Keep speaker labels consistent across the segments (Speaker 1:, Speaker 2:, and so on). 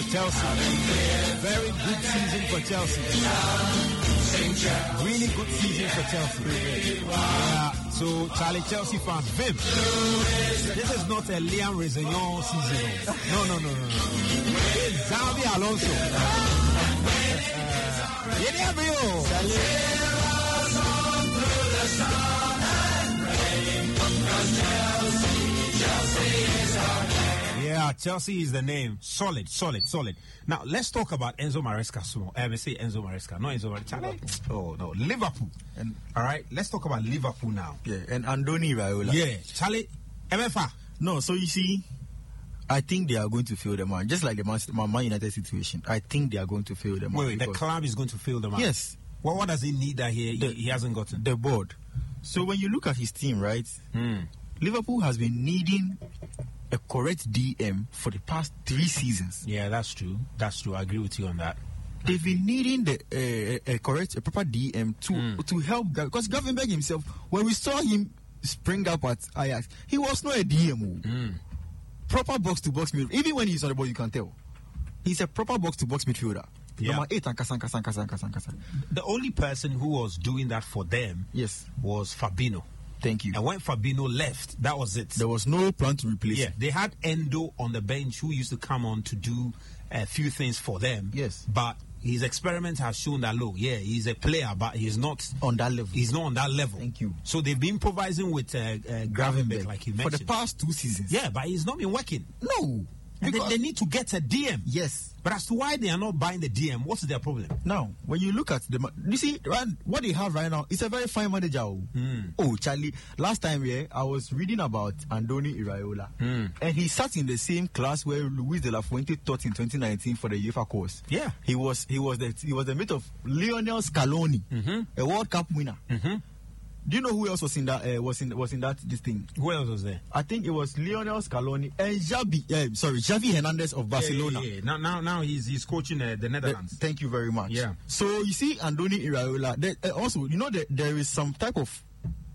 Speaker 1: Chelsea. Very good season for Chelsea. Really good season for Chelsea. So, Charlie, Chelsea fans, Vim, this is not a Liam Rezagnon season. No. It's Xavi Alonso. Yeah, Chelsea is the name. Solid. Now, let's talk about Enzo Maresca. I say Enzo Maresca, not Enzo Maresca. Oh, no, Liverpool. All right, let's talk about Liverpool now.
Speaker 2: Yeah, and Andoni Iraola.
Speaker 1: Yeah, Charlie, MFA.
Speaker 2: No, so you see, I think they are going to fail the man. Just like the Man United situation. I think they are going to fail the man.
Speaker 1: Wait, the club is going to fail the man?
Speaker 2: Yes.
Speaker 1: Well, what does he need that he hasn't gotten?
Speaker 2: The board. So when you look at his team, right, Liverpool has been needing a correct DM for the past 3 seasons.
Speaker 1: Yeah, that's true. I agree with you on that.
Speaker 2: They've been needing a proper DM to help, because Gravenberch himself, when we saw him spring up at Ajax, he was not a DM. Proper box-to-box midfielder. Even when he's on the ball, you can tell. He's a proper box-to-box midfielder.
Speaker 1: Yeah.
Speaker 2: Number 8 and Kasan.
Speaker 1: The only person who was doing that for them was Fabinho.
Speaker 2: Thank you.
Speaker 1: And when Fabinho left, that was it.
Speaker 2: There was no plan to replace him.
Speaker 1: They had Endo on the bench who used to come on to do a few things for them.
Speaker 2: Yes.
Speaker 1: But his experiments have shown that, look, he's a player, but he's not
Speaker 2: on that level.
Speaker 1: He's not on that level.
Speaker 2: Thank you.
Speaker 1: So they've been improvising with Gravenberch, like you mentioned.
Speaker 2: For the past 2 seasons.
Speaker 1: Yeah, but he's not been working.
Speaker 2: No.
Speaker 1: And they need to get a DM.
Speaker 2: Yes.
Speaker 1: But as to why they are not buying the DM, what's their problem?
Speaker 2: Now, when you look at you see, what they have right now is a very fine manager. Oh, Charlie, last time I was reading about Andoni Iraola. And he sat in the same class where Luis de la Fuente taught in 2019 for the UEFA course.
Speaker 1: Yeah.
Speaker 2: He was the mate of Lionel Scaloni, a World Cup winner. Do you know who else was in that? This thing.
Speaker 1: Who else was there?
Speaker 2: I think it was Lionel Scaloni and Xavi Hernandez of Barcelona.
Speaker 1: Yeah. Now he's coaching the Netherlands.
Speaker 2: Thank you very much.
Speaker 1: Yeah.
Speaker 2: So you see, Andoni Iraola. Also, you know that there is some type of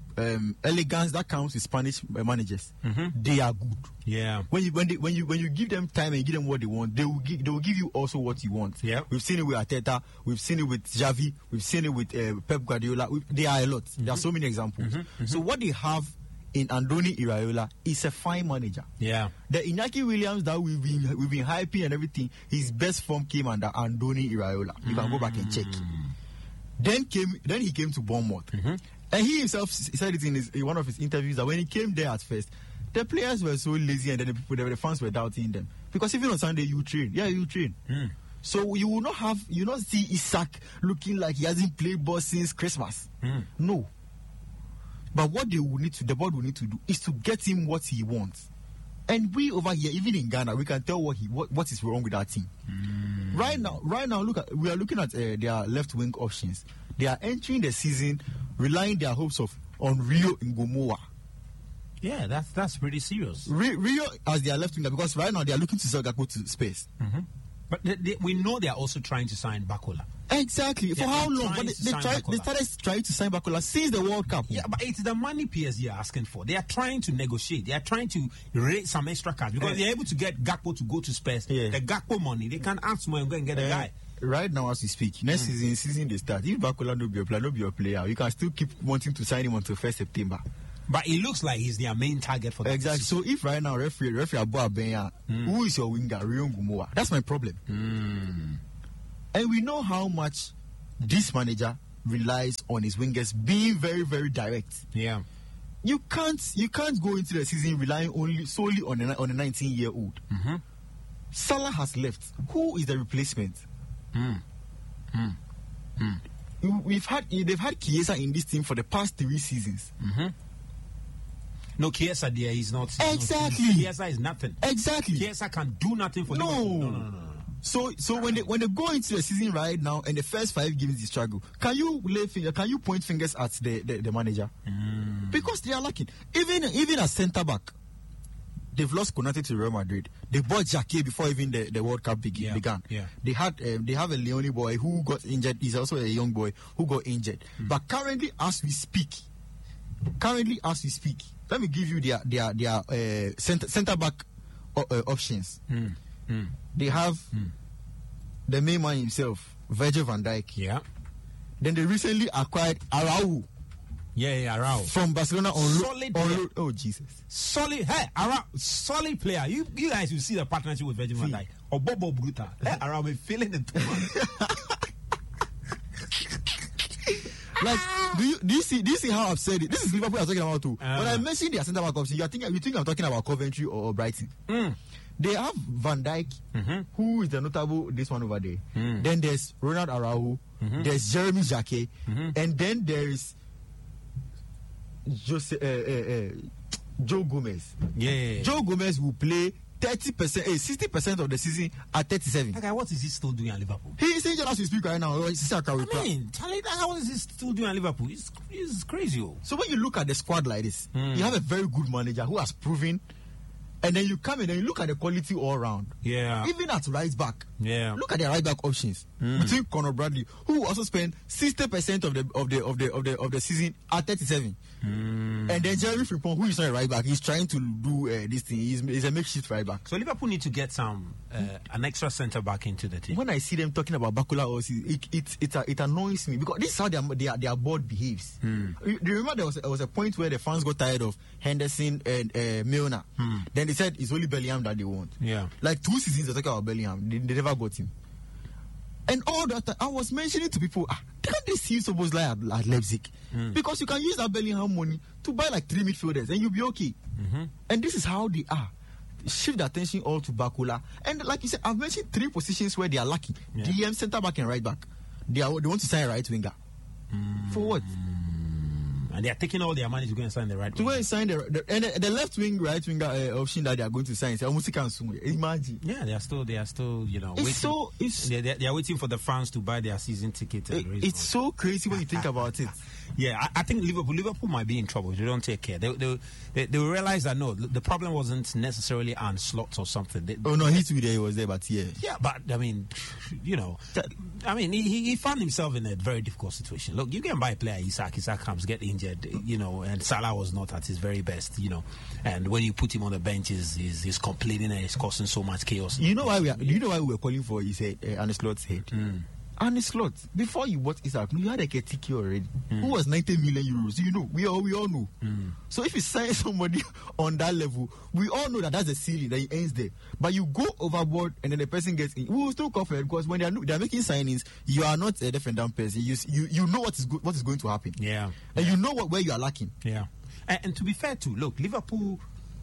Speaker 2: elegance that comes with Spanish managers. They are good.
Speaker 1: Yeah.
Speaker 2: When you give them time and give them what they want, they will give you also what you want.
Speaker 1: Yeah.
Speaker 2: We've seen it with Arteta. We've seen it with Xavi. We've seen it with Pep Guardiola. There are a lot. There are so many examples. So what they have in Andoni Iraola is a fine manager.
Speaker 1: Yeah.
Speaker 2: The Iñaki Williams that we've been hyping and everything, his best form came under Andoni Iraola. You can go back and check. Then he came to Bournemouth. And he himself said it in one of his interviews that when he came there at first, the players were so lazy and then the fans were doubting them. Because even on Sunday, you train. Yeah, you train. So you will not see Isak looking like he hasn't played ball since Christmas. No. But what the board will need to do is to get him what he wants. And we over here, even in Ghana, we can tell what is wrong with that team. Right now, we are looking at their left wing options. They are entering the season relying their hopes on Rio Ngomoa.
Speaker 1: Yeah, that's pretty serious.
Speaker 2: Rio as their left winger, because right now they are looking to sell Gakpo to Spurs.
Speaker 1: But we know they are also trying to sign Bakola.
Speaker 2: Exactly. For how long? But they started trying to sign Bakola since the World Cup.
Speaker 1: Yeah, but it's the money PSG are asking for. They are trying to negotiate. They are trying to raise some extra cash because they're able to get Gakpo to go to Spurs. The Gakpo money, they can ask more and go and get a guy.
Speaker 2: Right now, as we speak, next season they start. If Bakola no be your player, you can still keep wanting to sign him until 1st September.
Speaker 1: But it looks like he's their main target for that.
Speaker 2: Exactly. So if right now referee Abu Abenya, who is your winger, Rio Ngomoa? That's my problem. And we know how much this manager relies on his wingers being very, very direct.
Speaker 1: Yeah.
Speaker 2: You can't go into the season relying solely on a 19-year-old. Salah has left. Who is the replacement? They've had Chiesa in this team for the past 3 seasons.
Speaker 1: No, Chiesa there is not.
Speaker 2: Exactly.
Speaker 1: Chiesa is nothing.
Speaker 2: Exactly.
Speaker 1: Chiesa can do nothing for Liverpool. No.
Speaker 2: So when they go into the season right now and the first 5 games they struggle, can you point fingers at the manager? Because they are lacking. Even as centre back, they've lost Konate to Real Madrid. They bought Jacquet before even the World Cup began. Yeah. They have a Leone boy who got injured. He's also a young boy who got injured. But currently as we speak, let me give you their centre back options. They have the main man himself, Virgil van Dijk.
Speaker 1: Yeah.
Speaker 2: Then they recently acquired Araujo.
Speaker 1: Yeah, Araujo.
Speaker 2: From Barcelona on
Speaker 1: Solid player.
Speaker 2: Oh, Jesus.
Speaker 1: Solid. Hey, Araujo, solid player. You guys will see the partnership with Virgil van Dijk. Or Bobo Bruta. Hey, Araujo be feeling it too much.
Speaker 2: Like, do you see how upset it? This is Liverpool I'm talking about too. When I mentioned their centre back option, you think I'm talking about Coventry or Brighton. They have Van Dijk, who is the notable this one over there. Then there's Ronald Araujo, there's Jeremy Jacquet, and then there's Joe Gomez.
Speaker 1: Yeah.
Speaker 2: Joe Gomez will play 60% of the season at 37.
Speaker 1: Okay, what is he still doing at Liverpool?
Speaker 2: He is saying as we speak right now.
Speaker 1: Charlie, what is he still doing at Liverpool? It's crazy.
Speaker 2: So when you look at the squad like this, you have a very good manager who has proven, and then you come in and you look at the quality all around.
Speaker 1: Yeah.
Speaker 2: Even at right back.
Speaker 1: Yeah.
Speaker 2: Look at the right back options between Conor Bradley, who also spent 60% of the season at 37, and then Jeremy Frimpong, who is not a right back, he's trying to do this thing. He's a makeshift right back.
Speaker 1: So Liverpool need to get an extra centre back into the team.
Speaker 2: When I see them talking about Bakula, it annoys me because this is how their board behaves. Do you remember there was a point where the fans got tired of Henderson and Milner? Then they said it's only Bellingham that they want.
Speaker 1: Yeah.
Speaker 2: Like 2 seasons they're talking about Bellingham. They never got him. And all that I was mentioning to people, can't they see Szoboszlai at Leipzig? Because you can use that Bellingham money to buy like 3 midfielders and you'll be okay. And this is how they are. Shift the attention all to Bakula. And like you said, I've mentioned 3 positions where they are lacking. DM, centre back and right back. They want to sign a right winger. For what?
Speaker 1: And they are taking all their money to go and sign the right
Speaker 2: to go and sign the left wing, right winger option that they are going to sign. Imagine.
Speaker 1: Yeah, they are still, waiting. They are waiting for the fans to buy their season ticket.
Speaker 2: It's so crazy when you think about it.
Speaker 1: Yeah, I think Liverpool might be in trouble if they don't take care. They will realize that no, the problem wasn't necessarily Arne Slot or something.
Speaker 2: He was there, but yeah.
Speaker 1: Yeah, but I mean, he found himself in a very difficult situation. Look, you can buy a player, Isaac comes, get injured, and Salah was not at his very best, and when you put him on the bench, he's complaining and he's causing so much chaos.
Speaker 2: Do you know why we were calling for his head, Arne Slot's head? Arne Slot, before you bought Isaac, you had a Ketiki already, who was 90 million euros. We all know. So if you sign somebody on that level, we all know that that's the ceiling, that he ends there. But you go overboard and then the person gets in. We will still cover it because when they are making signings, you are not a defendant person. You know what is going to happen.
Speaker 1: Yeah.
Speaker 2: And you know where you are lacking.
Speaker 1: Yeah. And to be fair too, look, Liverpool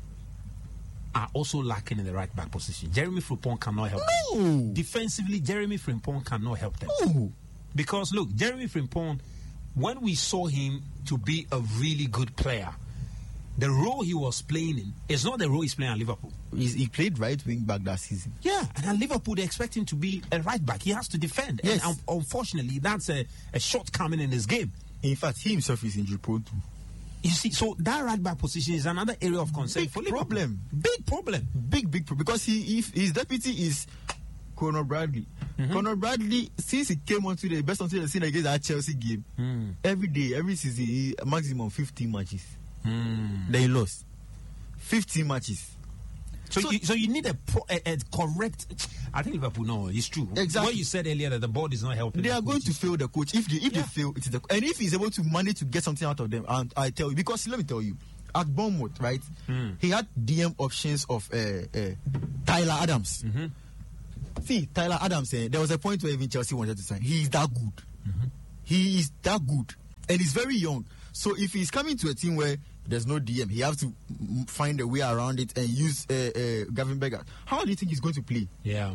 Speaker 1: are also lacking in the right back position. Jeremy Frimpong cannot help them. Defensively, Jeremy Frimpong cannot help them. Because look, Jeremy Frimpong, when we saw him to be a really good player, the role he was playing in is not the role he's playing at Liverpool.
Speaker 2: He played right wing back that season.
Speaker 1: Yeah, and at Liverpool they expect him to be a right back. He has to defend.
Speaker 2: Yes.
Speaker 1: And unfortunately, that's a shortcoming in his game.
Speaker 2: In fact, he himself is injury prone too.
Speaker 1: You see, so that right back position is another area of concern for Liverpool. Big problem.
Speaker 2: Big problem. Because his deputy is Conor Bradley. Conor Bradley, since he came onto the scene against that Chelsea game, every day, every season, he maximum 15 matches. Then he lost 15 matches.
Speaker 1: So you need a correct. I think Liverpool. No, it's true.
Speaker 2: Exactly.
Speaker 1: What you said earlier that the board is not helping.
Speaker 2: They are going to fail the coach if they fail. It is and if he's able to manage to get something out of them, and I tell you, because let me tell you, at Bournemouth, right, he had DM options of Tyler Adams. See, Tyler Adams, there was a point where even Chelsea wanted to sign. He is that good. He is that good, and he's very young. So if he's coming to a team where there's no DM, he has to find a way around it and use Gavin Berger. How do you think he's going to play?
Speaker 1: Yeah.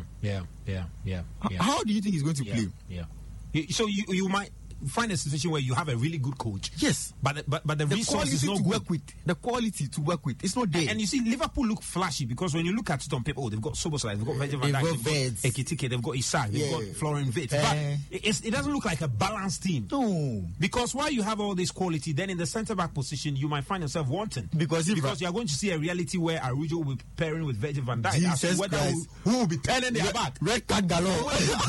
Speaker 2: How do you think he's going to play?
Speaker 1: Yeah. So you might find a situation where you have a really good coach.
Speaker 2: Yes.
Speaker 1: But the resource is not
Speaker 2: to
Speaker 1: good.
Speaker 2: work with. The quality to work with. It's not there.
Speaker 1: And you see, Liverpool look flashy because when you look at it on paper, they've got Szoboszlai, they've got Virgil van Dijk, they've got Ekitike, they've got Isaac, they've got Florian Wirtz. But it doesn't look like a balanced team.
Speaker 2: No.
Speaker 1: Because while you have all this quality, then in the centre-back position, you might find yourself wanting. Because you are going to see a reality where Araujo will be pairing with Virgil van Dijk.
Speaker 2: Jesus
Speaker 1: Christ. Who will be turning their back?
Speaker 2: Red card galore.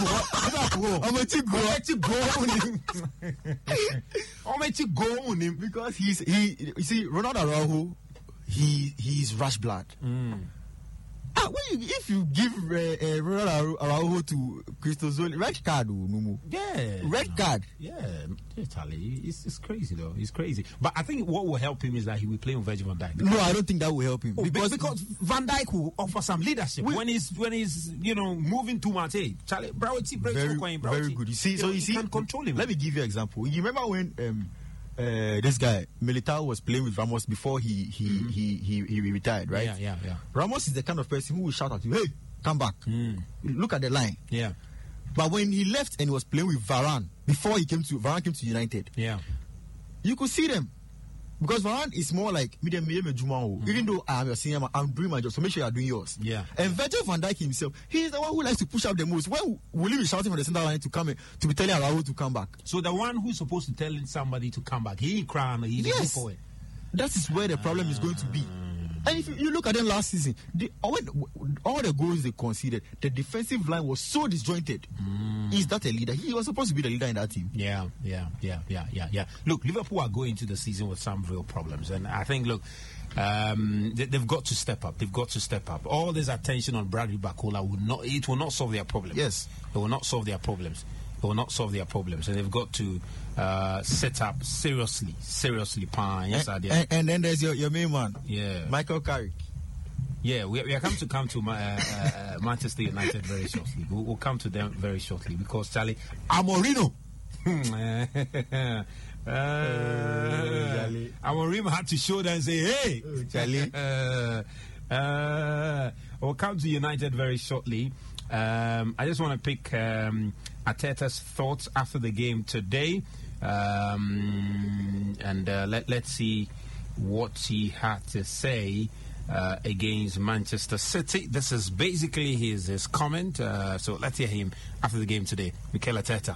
Speaker 2: Because you see, Ronald Araujo, he's rush blood. If you give Ronald Araujo to Cristozoli, red card, no.
Speaker 1: Yeah.
Speaker 2: Red card.
Speaker 1: Yeah, Charlie. It's crazy though. It's crazy. But I think what will help him is that he will play with Virgil van Dijk.
Speaker 2: No, I don't think that will help him
Speaker 1: because Van Dijk will offer some leadership when he's moving too much. Hey, Charlie,
Speaker 2: very good. You see,
Speaker 1: you can control him.
Speaker 2: Let me give you an example. You remember when this guy Militao was playing with Ramos before he retired, right?
Speaker 1: Yeah.
Speaker 2: Ramos is the kind of person who will shout at you, "Hey, come back! Look at the line."
Speaker 1: Yeah.
Speaker 2: But when he left and he was playing with Varane before Varane came to United, you could see them. Because Varane is more like even though I'm your senior man, I'm doing my job, so make sure you're doing yours.
Speaker 1: Yeah.
Speaker 2: And Virgil van Dijk himself, he is the one who likes to push up the most. When will he be shouting from the center line to be telling Raul to come back?
Speaker 1: So the one who's supposed to tell somebody to come back, he crying, he's looking for it.
Speaker 2: That is where the problem is going to be. And if you look at them last season, all the goals they conceded, the defensive line was so disjointed. Is that a leader? He was supposed to be the leader in that team.
Speaker 1: Yeah. Look, Liverpool are going into the season with some real problems, and I think, look, they've got to step up. They've got to step up. All this attention on Bradley Barcola will not solve their problems.
Speaker 2: Yes,
Speaker 1: it will not solve their problems. It will not solve their problems, and they've got to set up seriously.
Speaker 2: And then there's your main man, Michael Carrick.
Speaker 1: Yeah, we are come to Manchester United very shortly. We'll come to them very shortly because Charlie Amorino. Amorim had to show them and say, "Hey,
Speaker 2: Charlie."
Speaker 1: We'll come to United very shortly. I just want to pick Arteta's thoughts after the game today, and let's see what he had to say against Manchester City. This is basically his comment. So let's hear him after the game today. Mikel Arteta.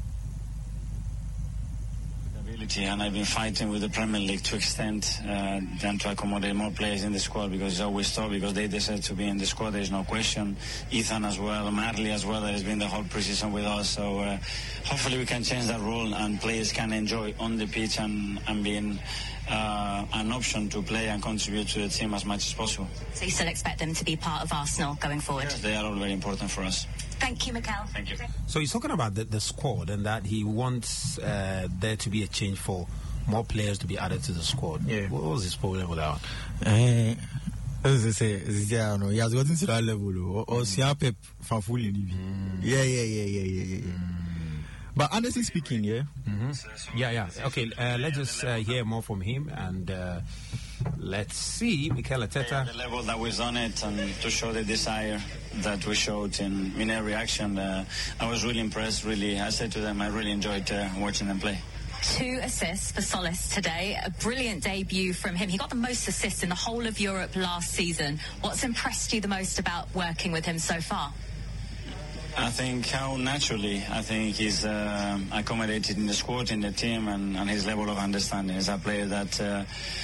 Speaker 3: And I've been fighting with the Premier League to extend them to accommodate more players in the squad because it's always tough because they deserve to be in the squad. There's no question. Ethan as well, Marley as well, that has been the whole preseason with us. So hopefully we can change that rule and players can enjoy on the pitch and being an option to play and contribute to the team as much as possible.
Speaker 4: So you still expect them to be part of Arsenal going forward?
Speaker 3: Yes, they are all very important for us.
Speaker 4: Thank you, Mikel.
Speaker 3: Thank you.
Speaker 1: So he's talking about the squad and that he wants there to be a change for more players to be added to the squad.
Speaker 2: Yeah.
Speaker 1: What was his problem with that?
Speaker 2: As I say, he has gotten to that level. Or Pep from full Yeah. But honestly speaking,
Speaker 1: Yeah. Okay, let's just hear more from him and let's see Mikel Arteta.
Speaker 3: The level that we've done it and to show the desire that we showed in a reaction. I was really impressed. I said to them, I really enjoyed watching them play.
Speaker 4: 2 assists for Solis today. A brilliant debut from him. He got the most assists in the whole of Europe last season. What's impressed you the most about working with him so far?
Speaker 3: I think how naturally he's accommodated in the squad, in the team, and his level of understanding. He's a player that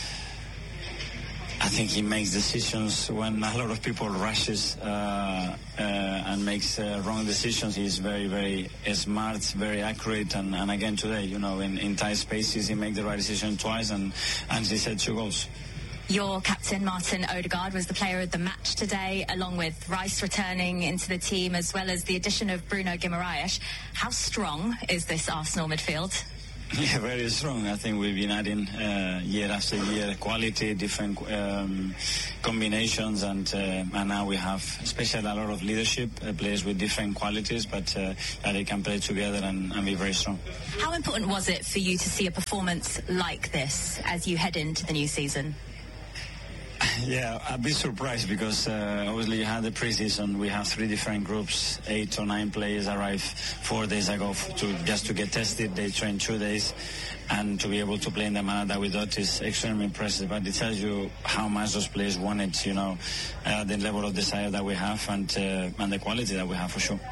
Speaker 3: I think he makes decisions when a lot of people rushes and makes wrong decisions. He's very, very smart, very accurate, and again today, in tight spaces, he made the right decision twice, and he set 2 goals.
Speaker 4: Your captain, Martin Odegaard, was the player of the match today, along with Rice returning into the team, as well as the addition of Bruno Guimaraes. How strong is this Arsenal midfield?
Speaker 3: Yeah, very strong. I think we've been adding year after year quality, different combinations, and now we have especially a lot of leadership, players with different qualities, but that they can play together and be very strong.
Speaker 4: How important was it for you to see a performance like this as you head into the new season?
Speaker 3: Yeah, a bit surprised because obviously you had the pre-season. We have 3 different groups. 8 or 9 players arrived 4 days ago just to get tested. They trained 2 days, and to be able to play in the manner that we thought is extremely impressive. But it tells you how much those players wanted, the level of desire that we have and the quality that we have for sure.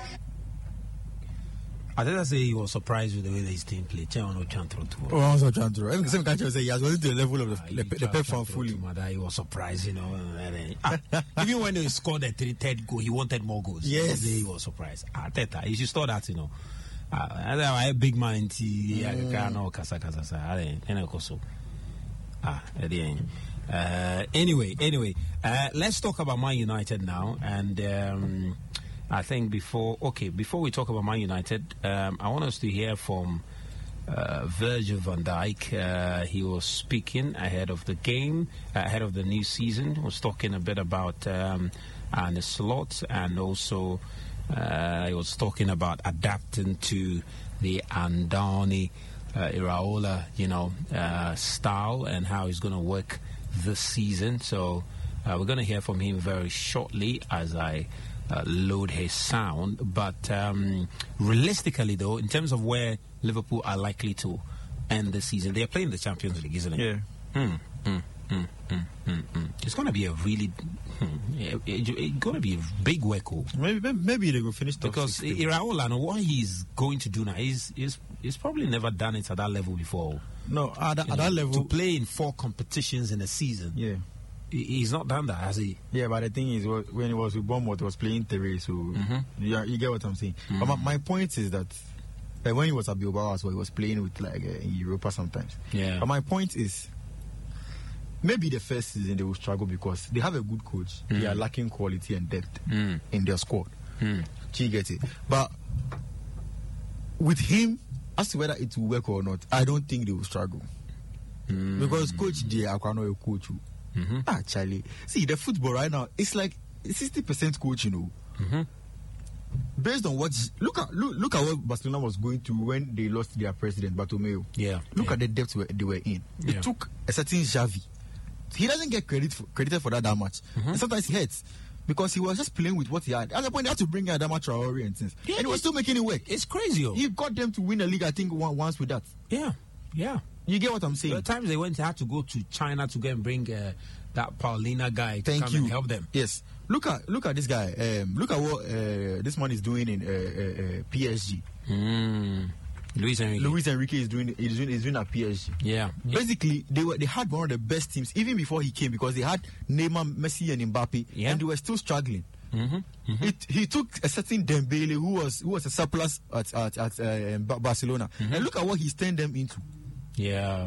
Speaker 1: I think I say he was surprised with the way his team played. He was
Speaker 2: Same country say he has gotten to the level of the Pep from fully.
Speaker 1: He was surprised, Even when they scored the 3rd goal, he wanted more goals.
Speaker 2: Yes,
Speaker 1: he was surprised. Arteta, you should store that, I a big man. Anyway, let's talk about Man United now. And I think before we talk about Man United, I want us to hear from Virgil van Dijk. He was speaking ahead of the game, ahead of the new season. He was talking a bit about Arne Slot, and also he was talking about adapting to the Andoni Iraola, style, and how he's going to work this season. So we're going to hear from him very shortly as I load his sound. But realistically, though, in terms of where Liverpool are likely to end the season, they're playing the Champions League, isn't it?
Speaker 2: Yeah.
Speaker 1: It's going to be a really, it's going to be a big work.
Speaker 2: Maybe they will finish top
Speaker 1: because
Speaker 2: 6.
Speaker 1: Iraola, and what he's going to do now, he's probably never done it at that level before.
Speaker 2: No, at that level,
Speaker 1: to play in 4 competitions in a season.
Speaker 2: Yeah.
Speaker 1: He's not done that, has he?
Speaker 2: Yeah, but the thing is, when he was with Bournemouth, he was playing 3, so you get what I'm saying. But my point is that when he was at Bilbao as well, he was playing with in Europa sometimes.
Speaker 1: Yeah.
Speaker 2: But my point is, maybe the first season they will struggle because they have a good coach. They are lacking quality and depth in their squad. You get it? But with him, as to whether it will work or not, I don't think they will struggle. Because Coach J, I cannot a coach. Actually, see, the football right now, it's like 60% coach, Based on what look at what Barcelona was going through when they lost their president Bartomeu. Look at the depth they were in. It took a certain Xavi. He doesn't get credited for that much. And sometimes he hurts because he was just playing with what he had. At the point, they had to bring in Adama Traore and things. And he was still making it work.
Speaker 1: It's crazy.
Speaker 2: He got them to win a league, I think, once with that.
Speaker 1: Yeah.
Speaker 2: You get what I'm saying?
Speaker 1: The times they had to go to China to go and bring that Paulina guy to come and help them.
Speaker 2: Yes. Look at this guy. Look at what this man is doing in PSG.
Speaker 1: Luis
Speaker 2: Enrique is doing at PSG.
Speaker 1: Yeah.
Speaker 2: Basically, they had one of the best teams even before he came because they had Neymar, Messi, and Mbappe, and they were still struggling. He took a certain Dembele who was a surplus at Barcelona, and look at what he's turned them into.
Speaker 1: Yeah.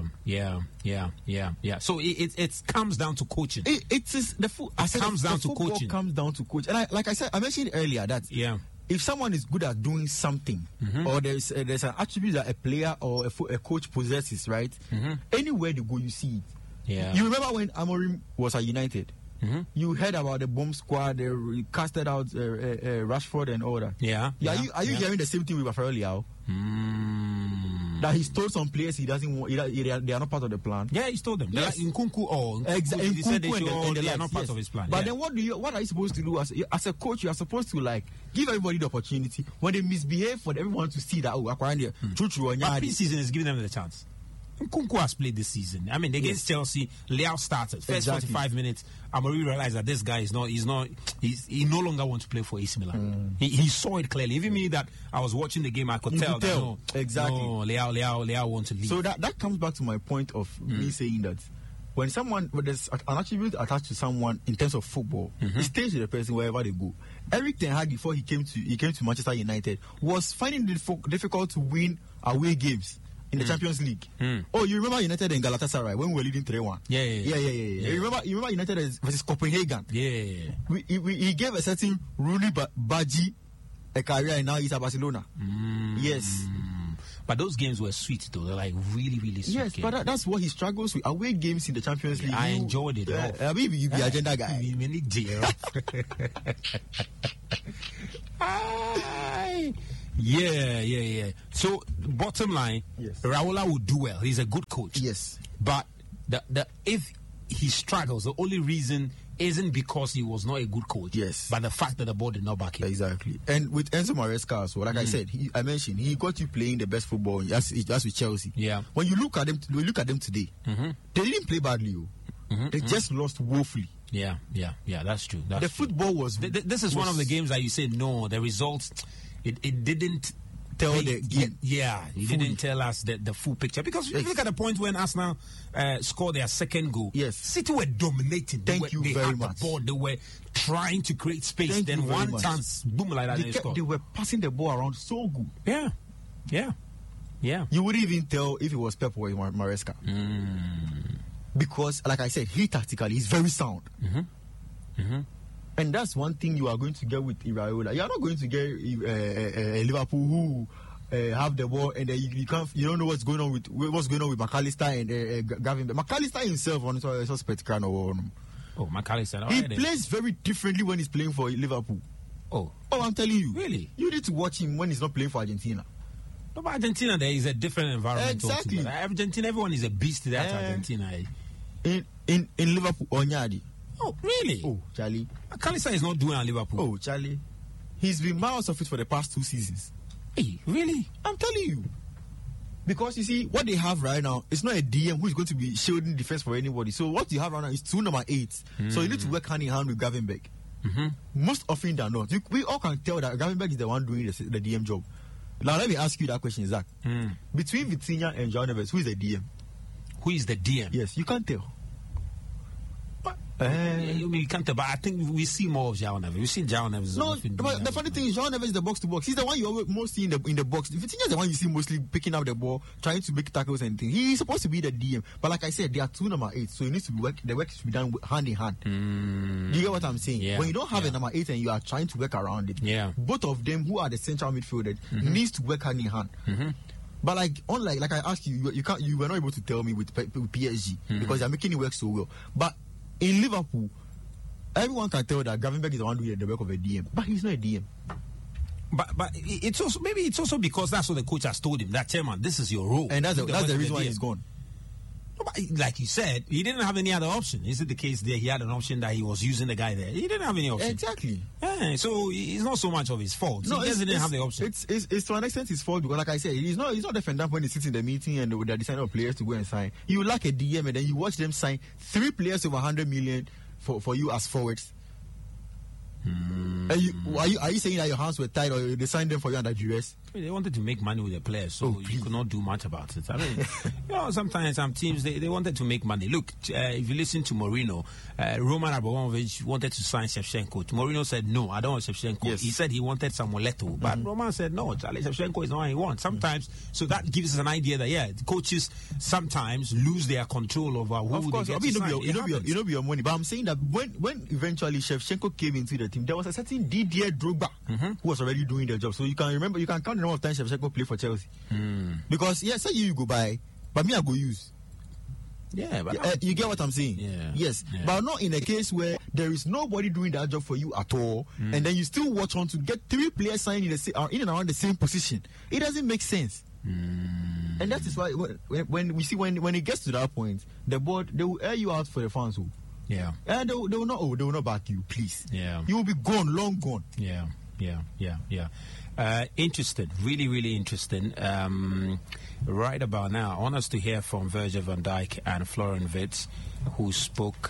Speaker 1: So it comes down to coaching.
Speaker 2: It is the
Speaker 1: comes down to coaching.
Speaker 2: Comes down to coaching. And like I said, I mentioned earlier that if someone is good at doing something, or there's an attribute that a player or a coach possesses, right? Anywhere they go, you see it.
Speaker 1: Yeah.
Speaker 2: You remember when Amorim was at United? You heard about the bomb squad. They casted out Rashford and all that. Are you hearing the same thing with Rafael Leao? That he stole some players he doesn't want. They are not part of the plan.
Speaker 1: Yeah, he stole them.
Speaker 2: Yes.
Speaker 1: Nkunku, he said they are not part of his plan.
Speaker 2: But then what are you supposed to do as a coach? You are supposed to give everybody the opportunity when they misbehave for everyone to see that
Speaker 1: But pre-season is giving them the chance. Nkunku has played this season. I mean, against Chelsea, Leao started. First 45 minutes, Amorim realized that this guy he no longer wants to play for AC Milan. He saw it clearly. Even me that I was watching the game, I could tell.
Speaker 2: Exactly.
Speaker 1: No, Leao wants to leave.
Speaker 2: So that comes back to my point of me saying that when there's an attribute attached to someone in terms of football, it stays with the person wherever they go. Eric Ten Hag, before he came to Manchester United, was finding it difficult to win away games in the Champions League. Oh, you remember United and Galatasaray when we were leading 3-1?
Speaker 1: Yeah.
Speaker 2: You remember United versus Copenhagen?
Speaker 1: Yeah.
Speaker 2: He gave a certain Rooney Badji a career, and now he's at Barcelona. Yes.
Speaker 1: But those games were sweet, though. They're really, really sweet.
Speaker 2: Yes,
Speaker 1: games.
Speaker 2: but that's what he struggles with. Away games in the Champions League.
Speaker 1: I enjoyed it.
Speaker 2: I mean, you be agenda guy.
Speaker 1: Yeah. So, bottom line, Raiola will do well. He's a good coach.
Speaker 2: Yes.
Speaker 1: But if he struggles, the only reason isn't because he was not a good coach.
Speaker 2: Yes.
Speaker 1: But the fact that the board did not back him.
Speaker 2: Exactly. And with Enzo Maresca as well, like I said, I mentioned, he got you playing the best football as with Chelsea.
Speaker 1: Yeah.
Speaker 2: When you look at them today, they didn't play badly. They just lost woefully.
Speaker 1: Yeah, that's true.
Speaker 2: The football was...
Speaker 1: This is one of the games that you say, no, the results, it didn't...
Speaker 2: Tell the game.
Speaker 1: He didn't tell us the full picture. Because if you look at the point when Arsenal scored their second goal, City were dominating. They
Speaker 2: very
Speaker 1: had
Speaker 2: much.
Speaker 1: The ball. They were trying to create space. Then one chance, boom, like that, they scored.
Speaker 2: They were passing the ball around so good.
Speaker 1: Yeah.
Speaker 2: You wouldn't even tell if it was Pep or Maresca. because, like I said, he tactically is very sound. And that's one thing you are going to get with Iraola. You are not going to get Liverpool who have the ball and you don't know what's going on with McAllister and Gavin. McAllister himself on suspect kind of.
Speaker 1: Oh, McAllister.
Speaker 2: He plays very differently when he's playing for Liverpool.
Speaker 1: Oh,
Speaker 2: I'm telling you.
Speaker 1: Really?
Speaker 2: You need to watch him when he's not playing for Argentina.
Speaker 1: No, but Argentina, there is a different environment.
Speaker 2: Exactly.
Speaker 1: Argentina, everyone is a beast there at Argentina.
Speaker 2: In Liverpool, Onyadi.
Speaker 1: Oh, really?
Speaker 2: Oh, Charlie.
Speaker 1: McAllister is not doing at Liverpool.
Speaker 2: Oh, Charlie. He's been miles of it for the past 2 seasons.
Speaker 1: Hey, really?
Speaker 2: I'm telling you. Because you see, what they have right now, it's not a DM who is going to be shielding defense for anybody. So what you have right now is 2 number 8s. So you need to work hand in hand with Gravenberch. Most often than not. We all can tell that Gravenberch is the one doing the DM job. Now let me ask you that question, Zach. Between Vitinha and João Neves, who is the DM?
Speaker 1: Who is the DM?
Speaker 2: Yes, you can't tell.
Speaker 1: You can't tell, but I think we see more of João Neves. We've seen João Neves.
Speaker 2: No, but the funny thing is, João Neves is the box to box. He's the one you always most see in the box. Vitinha is the one you see mostly picking up the ball, trying to make tackles and things. He's supposed to be the DM, but like I said, there are 2 number 8s, so it needs to be the work should be done hand in hand. You get what I'm saying?
Speaker 1: Yeah.
Speaker 2: When you don't have a number 8 and you are trying to work around it, both of them who are the central midfielders needs to work hand in hand. But like I asked you were not able to tell me with PSG because they're making it work so well. But in Liverpool, everyone can tell that Gravenberch is the one doing the work of a DM, but he's not a DM.
Speaker 1: But it's also because that's what the coach has told him. That chairman, this is your role,
Speaker 2: and that's the reason why he's gone.
Speaker 1: No, but like you said, he didn't have any other option. Is it the case there? He had an option that he was using the guy there. He didn't have any option.
Speaker 2: Exactly.
Speaker 1: Yeah, so it's not so much of his fault.
Speaker 2: No,
Speaker 1: he didn't have the option.
Speaker 2: It's to an extent his fault because, like I said, he's not defendant when he sits in the meeting and they're deciding on players to go and sign. You lack a DM and then you watch them sign 3 players over 100 million for you as forwards. Are you saying that your hands were tied or they signed them for you under duress?
Speaker 1: They wanted to make money with the players, so you could not do much about it. I mean, sometimes some teams they wanted to make money. Look, if you listen to Mourinho, Roman Abramovich wanted to sign Shevchenko. Mourinho said, no, I don't want Shevchenko. Yes. He said he wanted Samueleto, but Roman said, no, Charlie, Shevchenko is not what he wants. Sometimes, so that gives us an idea that, the coaches sometimes lose their control over who they get to sign.
Speaker 2: You know your money, but I'm saying that when eventually Shevchenko came into the team, there was a certain Didier Drogba who was already doing the job. So you can count the number of times Shevchenko played for Chelsea. Because say you go buy, but me I go use.
Speaker 1: Yeah, but
Speaker 2: you get what I'm saying?
Speaker 1: Yeah.
Speaker 2: Yes, but not in a case where there is nobody doing that job for you at all, and then you still watch on to get 3 players signed in and around the same position. It doesn't make sense. And that is why when it gets to that point, the board they will air you out for the fans who.
Speaker 1: Yeah.
Speaker 2: And they will not back you, please.
Speaker 1: Yeah.
Speaker 2: You will be gone, long gone.
Speaker 1: Yeah. Interesting, really, really interesting. Right about now, I want us to hear from Virgil van Dijk and Florian Wirtz, who spoke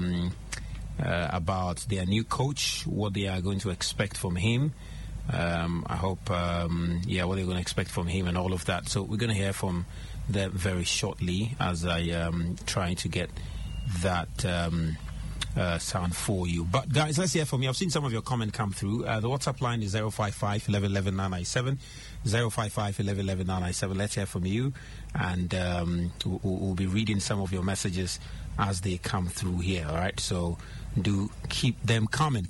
Speaker 1: about their new coach, what they are going to expect from him. I hope, what they're going to expect from him and all of that. So we're going to hear from them very shortly as I am trying to get that sound for you. But guys, let's hear from you. I've seen some of your comment come through. The WhatsApp line is 055 11 997, 055 11 997. Let's hear from you, and we'll be reading some of your messages as they come through here. All right, so do keep them coming,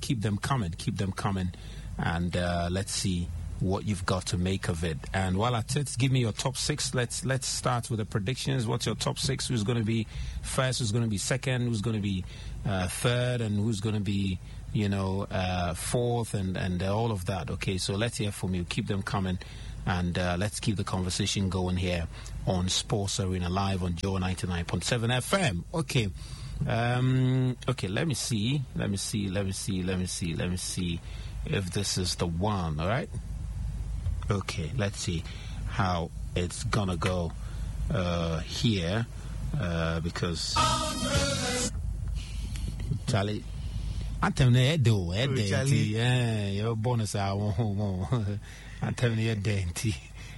Speaker 1: and let's see what you've got to make of it. And while at it, give me your top 6. Let's start with the predictions. What's your top 6? Who's going to be first? Who's going to be second? Who's going to be third? And who's going to be fourth? And all of that. Okay, so let's hear from you. Keep them coming, and let's keep the conversation going here on Sports Arena Live on Joe 99.7 FM. Okay. Okay, let me see if this is the one. All right. Okay, let's see how it's gonna go here because Charlie, I'm telling you, your bonus I won't. I'm telling you, dainty.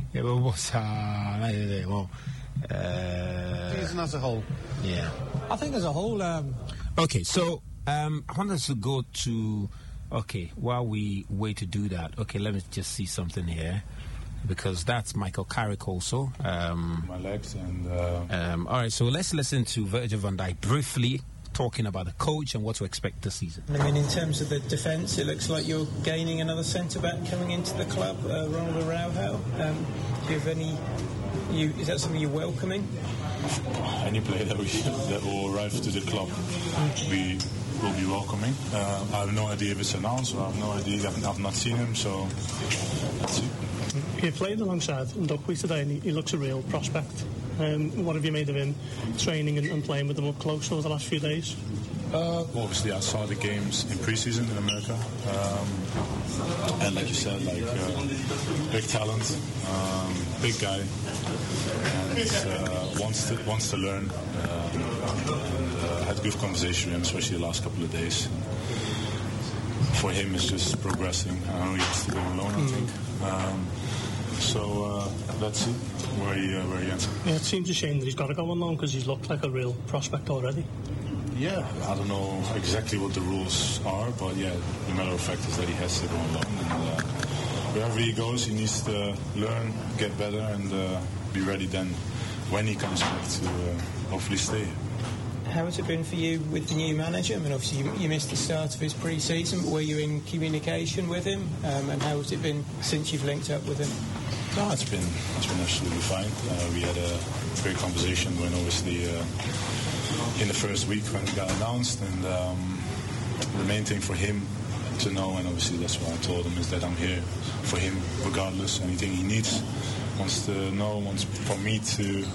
Speaker 5: Season as a whole.
Speaker 1: Yeah,
Speaker 5: I think as a whole.
Speaker 1: Okay, so I want us to go to. Okay, while we wait to do that, okay, let me just see something here. because that's Michael Carrick also.
Speaker 5: My legs and.
Speaker 1: All right, so let's listen to Virgil van Dijk briefly talking about the coach and what to expect this season.
Speaker 6: I mean, in terms of the defence, it looks like you're gaining another centre-back coming into the club, Ronald Araujo. Do you have any... is that something you're welcoming?
Speaker 5: Any player that will arrive to the club, we will be welcoming. I have no idea if it's announced, or I have no idea. I've not seen him, so let's see.
Speaker 7: He played alongside Ndukwi today, and he looks a real prospect. What have you made of him training and playing with them up close over the last few days?
Speaker 5: Obviously, I saw the games in pre-season in America, and like you said, big talent, big guy, and wants to learn. Had a good conversation with him, especially the last couple of days. For him, it's just progressing. I don't know, he has to go alone, I think. So let's see where he ends.
Speaker 7: Yeah, it seems a shame that he's got to go on loan because he's looked like a real prospect already.
Speaker 5: Yeah, I don't know exactly what the rules are, but yeah, the matter of fact is that he has to go on loan. And wherever he goes, he needs to learn, get better, and be ready then when he comes back to hopefully stay.
Speaker 6: How has it been for you with the new manager? I mean, obviously you missed the start of his pre-season, but were you in communication with him? And how has it been since you've linked up with him?
Speaker 5: No, it's been absolutely fine. We had a great conversation when obviously in the first week when we got announced, and the main thing for him to know, and obviously that's what I told him, is that I'm here for him regardless. Anything he needs, wants to know, wants for me to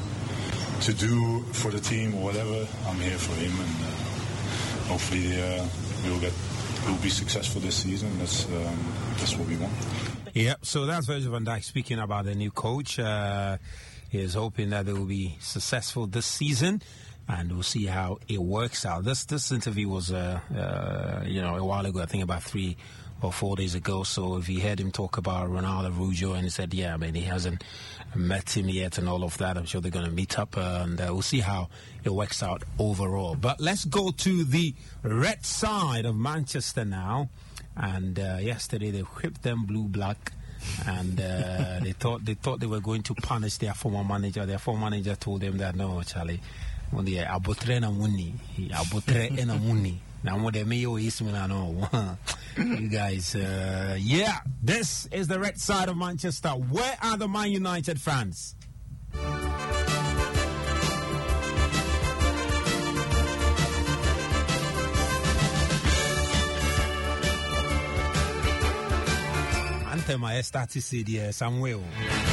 Speaker 5: do for the team or whatever, I'm here for him, and hopefully we'll be successful this season. That's what we want.
Speaker 1: Yep, so that's Virgil van Dijk speaking about the new coach. He is hoping that they will be successful this season, and we'll see how it works out. This interview was a while ago, I think about 3 or 4 days ago. So if you heard him talk about Ronaldo Araujo and he said, yeah, I mean, he hasn't met him yet and all of that, I'm sure they're going to meet up, and we'll see how it works out overall. But let's go to the red side of Manchester now. And yesterday they whipped them blue-black, and they thought they were going to punish their former manager. Their former manager told them that, no, Charlie, abotre na muni, abotre na muni. Now what they may is no. You guys, yeah, this is the red side of Manchester. Where are the Man United fans? My started said somewhere.